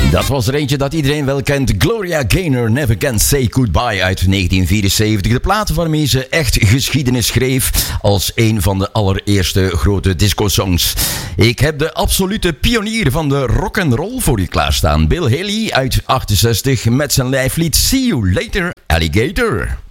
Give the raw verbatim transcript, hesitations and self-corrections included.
Dat was er eentje dat iedereen wel kent. Gloria Gaynor, Never Can Say Goodbye uit negentien vierenzeventig. De plaat waarmee ze echt geschiedenis schreef als een van de allereerste grote disco-songs. Ik heb de absolute pionier van de rock'n'roll voor je klaarstaan. Bill Haley uit achtenzestig met zijn lijflied See You Later, Alligator.